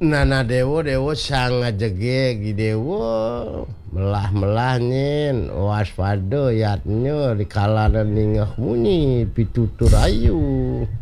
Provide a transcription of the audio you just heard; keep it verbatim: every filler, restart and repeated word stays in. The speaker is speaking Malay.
Nana dewo dewo sangat jege gidewo melah melah nyen waspada yatnya dikala ningah muni pitutur ayu